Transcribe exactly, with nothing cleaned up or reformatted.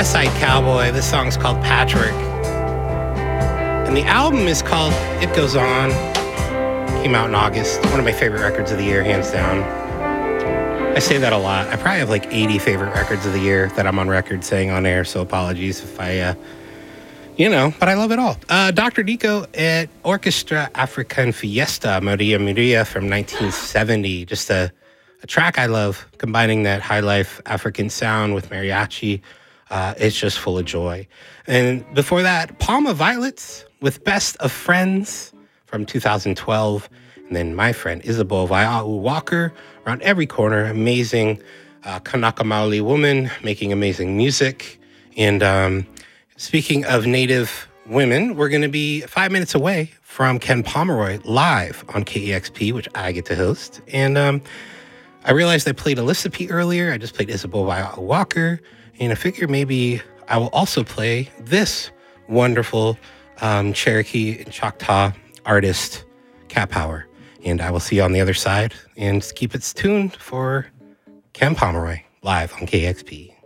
West Side Cowboy. This song's called Patrick. And the album is called It Goes On. Came out in August. One of my favorite records of the year, hands down. I say that a lot. I probably have like eighty favorite records of the year that I'm on record saying on air, so apologies if I, uh, you know, but I love it all. Uh, Doctor Nico at Orchestra African Fiesta, Maria Maria from nineteen seventy. Just a, a track I love, combining that high life African sound with mariachi. Uh, it's just full of joy. And before that, Palma Violets with Best of Friends from two thousand twelve. And then my friend Isabel Waiau Walker, around every corner, amazing uh, Kanaka Maoli woman making amazing music. And um, speaking of Native women, we're going to be five minutes away from Ken Pomeroy live on K E X P, which I get to host. And um, I realized I played Alyssa P earlier. I just played Isabel Waiau Walker. And I figure maybe I will also play this wonderful um, Cherokee and Choctaw artist, Cat Power. And I will see you on the other side. And keep it tuned for Ken Pomeroy live on K X P.